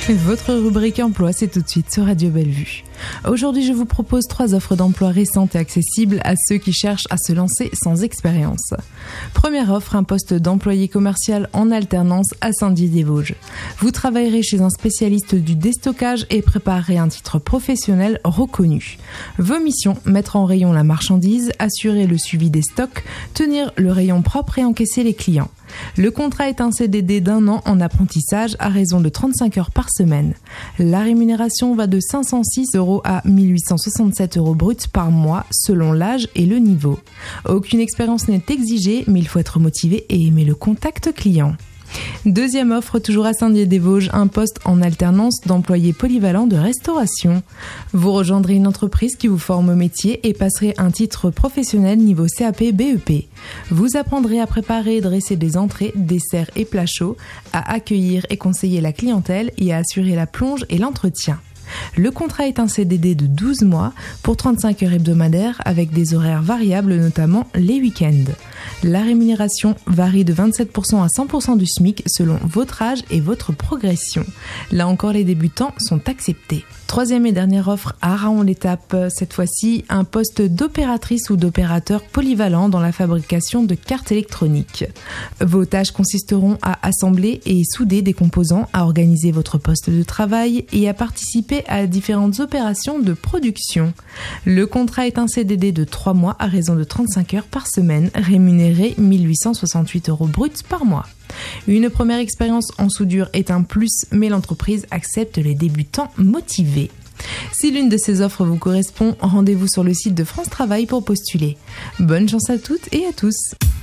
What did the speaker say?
Votre rubrique emploi, c'est tout de suite sur Radio Bellevue. Aujourd'hui, je vous propose 3 offres d'emploi récentes et accessibles à ceux qui cherchent à se lancer sans expérience. Première offre, un poste d'employé commercial en alternance à Saint-Dié-des-Vosges. Vous travaillerez chez un spécialiste du déstockage et préparerez un titre professionnel reconnu. Vos missions, mettre en rayon la marchandise, assurer le suivi des stocks, tenir le rayon propre et encaisser les clients. Le contrat est un CDD d'1 an en apprentissage à raison de 35 heures par semaine. La rémunération va de 506 € à 1867 € bruts par mois selon l'âge et le niveau. Aucune expérience n'est exigée, mais il faut être motivé et aimer le contact client. Deuxième offre, toujours à Saint-Dié-des-Vosges, un poste en alternance d'employé polyvalent de restauration. Vous rejoindrez une entreprise qui vous forme au métier et passerez un titre professionnel niveau CAP-BEP. Vous apprendrez à préparer et dresser des entrées, desserts et plats chauds, à accueillir et conseiller la clientèle et à assurer la plonge et l'entretien. Le contrat est un CDD de 12 mois pour 35 heures hebdomadaires avec des horaires variables, notamment les week-ends. La rémunération varie de 27% à 100% du SMIC selon votre âge et votre progression. Là encore, les débutants sont acceptés. Troisième et dernière offre à Raon-l'Étape, cette fois-ci un poste d'opératrice ou d'opérateur polyvalent dans la fabrication de cartes électroniques. Vos tâches consisteront à assembler et souder des composants, à organiser votre poste de travail et à participer à différentes opérations de production. Le contrat est un CDD de 3 mois à raison de 35 heures par semaine, rémunéré 1868 € bruts par mois. Une première expérience en soudure est un plus, mais l'entreprise accepte les débutants motivés. Si l'une de ces offres vous correspond, rendez-vous sur le site de France Travail pour postuler. Bonne chance à toutes et à tous.